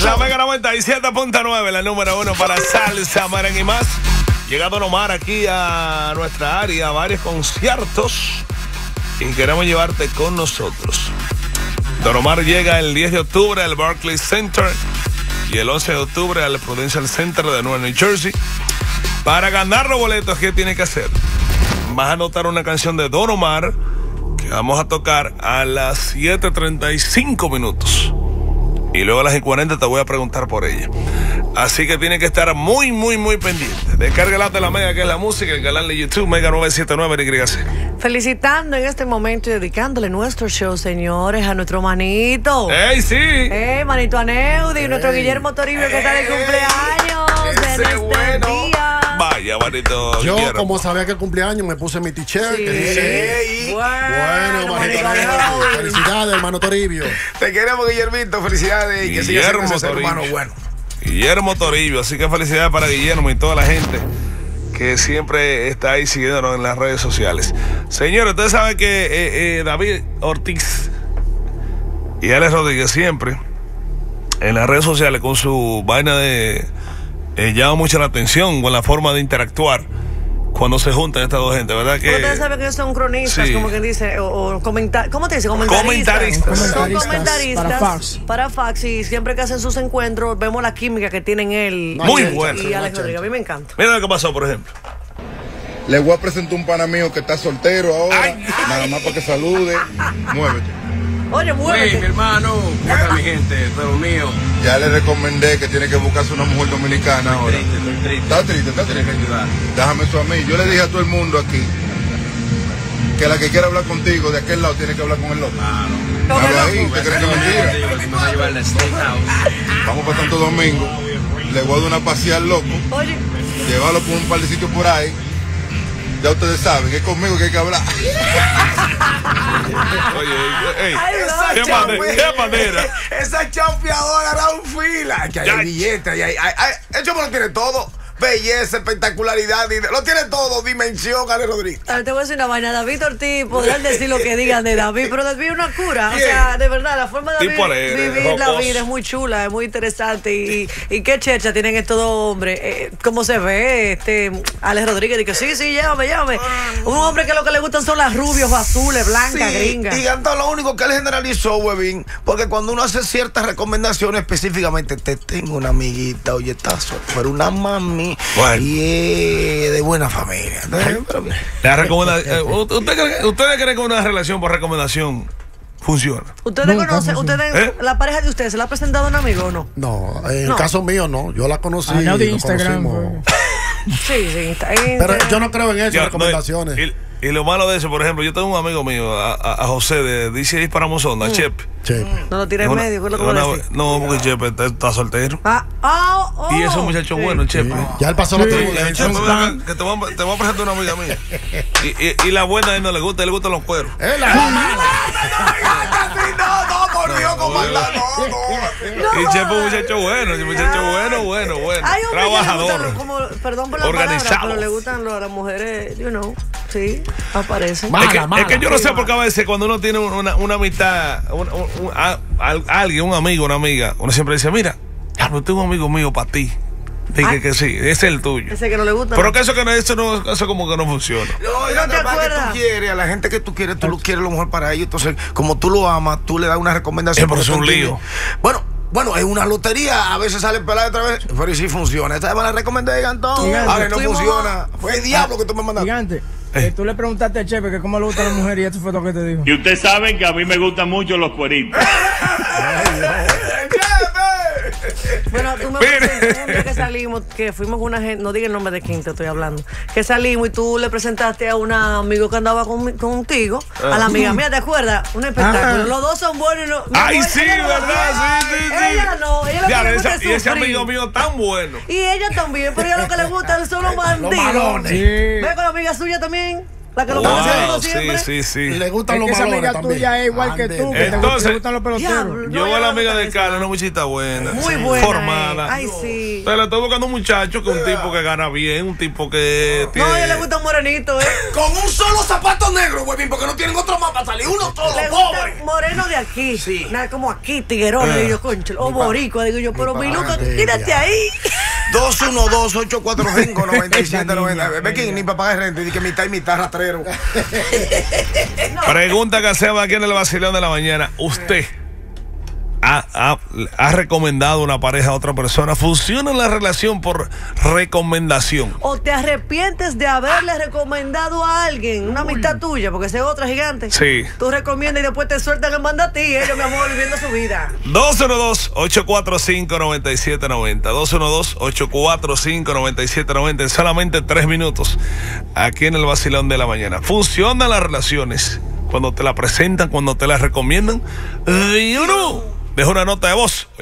La Mega 97.9, la número 1 para salsa, merengue y más. Llega Don Omar aquí a nuestra área, a varios conciertos, y queremos llevarte con nosotros. Don Omar llega el 10 de octubre al Barclays Center y el 11 de octubre al Prudential Center de Nueva New Jersey. Para ganar los boletos, ¿qué tienes que hacer? Vas a anotar una canción de Don Omar que vamos a tocar a las 7:35 minutos. Y luego a las 40 te voy a preguntar por ella. Así que tiene que estar muy pendiente. Descárgala de la Mega, que es la música, el canal de YouTube, Mega 979 YC. Felicitando en este momento y dedicándole nuestro show, señores, a nuestro manito. ¡Ey, sí! Manito Aneudi, nuestro Guillermo Toribio, que está de cumpleaños en este día. Vaya, manito Yo, Guillermo. como sabía que el cumpleaños, me puse mi t-shirt. Sí. Bueno, manito Aneudi. Felicidades, hermano Toribio. Te queremos, Guillermito. Felicidades. Y que sigas siendo ese ser humano bueno. Guillermo Toribio, así que felicidades para Guillermo y toda la gente que siempre está ahí siguiéndonos en las redes sociales. Señores, ustedes saben que David Ortiz y Alex Rodríguez siempre en las redes sociales con su vaina de llama mucho la atención con la forma de interactuar cuando se juntan estas dos gente, ¿verdad? Que ustedes saben que son cronistas, sí. Como quien dice, o ¿cómo te dice? Comentaristas. Son comentaristas para Fox, y siempre que hacen sus encuentros vemos la química que tienen él Muy y buena. y Alex Rodríguez. A mí me encanta. Mira lo que pasó, por ejemplo. Le voy a presentar un pana mío que está soltero ahora. Nada más para que salude. Muévete. Oye, Hey, mi muévete. hermano, ¿cómo está mi gente? Pero mío. Ya le recomendé que tiene que buscarse una mujer dominicana ahora. Estoy triste. Está triste, está Tienes que triste. ayudar. Déjame eso a mí. Yo le dije a todo el mundo aquí que la que quiera hablar contigo de aquel lado tiene que hablar con el otro. Claro. Habla ahí, ¿te crees que es mentira? Que me va a llevar al Steakhouse. Vamos para Santo Domingo. Le voy a dar una pasear loco. Oye, Llevarlo por un par de sitios por ahí. Ya ustedes saben que es conmigo que hay que hablar. Oye, ey, Ay, qué manera. Esa champiadora era un fila. Que hay billetes. Eso me lo tiene todo. Belleza, espectacularidad. Lo tiene todo. Dimensión, Ale Rodríguez. a ver, te voy a decir una vaina. David Ortiz, podrán decir lo que digan de David, pero David es una cura. O sea, de verdad, la forma de David Tipo alegre, vivir la jocoso. vida es muy chula, es muy interesante. Y qué checha tienen estos dos hombres. ¿Cómo se ve? Alex Rodríguez dice que sí, llévame. Un hombre que lo que le gustan son las rubios, azules, blancas, gringas. Y Gantón, lo único que él generalizó, Webin, porque cuando uno hace ciertas recomendaciones específicamente, te tengo una amiguita, oye, está pero una mami Bueno. y de buena familia. Entonces, pero- La ¿Ustedes creen que una relación por recomendación funciona? ¿Ustedes conocen, la pareja de ustedes, se la ha presentado a un amigo o no? No, en el No. caso mío no. Yo la conocí. no de nos Instagram. conocimos. Sí. Pero yo no creo en eso, Ya, recomendaciones. y lo malo de eso, por ejemplo, yo tengo un amigo mío, a José de DCI para Mozonda, Chep. Sí. No lo tires en medio, ¿qué es lo que van a decir? No, porque Chep está soltero. Y Y es un muchacho bueno, Chep. Ya él pasó la Chep, turbulencia. ven acá, que te voy a presentar una amiga mía. Y la buena a él no le gusta, a él le gustan los cueros. No, por Dios, comandante, Y Chep es un muchacho bueno, Hay hombres que le trabajador. gustan, como, perdón por la Organizado. palabra, pero le gustan las mujeres, sí, aparecen. Es que yo no sé por qué a veces cuando uno tiene una amistad, alguien, un amigo, una amiga, uno siempre dice, mira, yo tengo un amigo mío para ti. Dije que sí, ese es el tuyo. Ese que no le gusta. Pero que eso como que no funciona. No, ¿No te que acuerdas? tú quieres, a la gente que tú quieres, tú lo quieres lo mejor para ellos. Entonces, como tú lo amas, tú le das una recomendación. Pero es porque un tú lío. entiendes. Bueno, es una lotería. A veces sale pelada otra vez, pero sí funciona. Esta vez me la recomendé de Gantón. Gigante, A ver, no fuimos funciona. Fue el diablo que tú me mandaste. Gigante, tú le preguntaste a Chepe que cómo le gustan las mujeres y esto fue lo que te dijo. Y ustedes saben que a mí me gustan mucho los cueritos. Bueno, tú me presentaste un día que salimos, que fuimos con una gente, no diga el nombre de quién te estoy hablando, que salimos y tú le presentaste a un amigo que andaba contigo, a la amiga mía, ¿te acuerdas? Un espectáculo. Los dos son buenos y no. Ay, no, sí, ella no ¿verdad? Sí. Ella no, ella lo Ya, que le gusta es y ese sufrir. amigo mío tan bueno. Y ella también, pero ella lo que le gusta son los bandidos. malones. Sí. Ve con la amiga suya también. La que lo Wow, están haciendo siempre. sí. Le gustan Es los que esa malones amiga también. tuya es igual que tú, que Entonces- te gustan los peloteros. Diablo. Yo No, a la yo amiga no de me Carlos, una muchita buena. Muy buena. Formada. Ay, sí. Pero le estoy buscando un muchacho que es un tipo que gana bien, un tipo que tiene. No, a ella le gusta un morenito, ¿eh? Con un solo zapato negro, huevín, porque no tienen otro más para salir. Uno solo, Le gusta pobre. moreno de aquí. Sí. Nada, como aquí, tiguerón, digo yo, concho. O boricua, digo yo, pero mi loca, tírate ahí. 212-845-9790. Ve que ni para pagar renta, y que mitad y mitad rastrero. Pregunta que hacemos aquí en el vacilón de la mañana. ¿Usted ha recomendado una pareja a otra persona? ¿Funciona la relación por recomendación? O te arrepientes de haberle recomendado a alguien, una amistad tuya, porque esa es otra gigante. Sí. Tú recomiendas y después te sueltan el manda a ti, ellos, mi amor, viviendo su vida. 212-845-9790. 212-845-9790. En solamente 3 minutos. Aquí en el vacilón de la mañana. ¿Funcionan las relaciones cuando te la presentan, cuando te la recomiendan? ¿Y uno? Deja una nota de voz.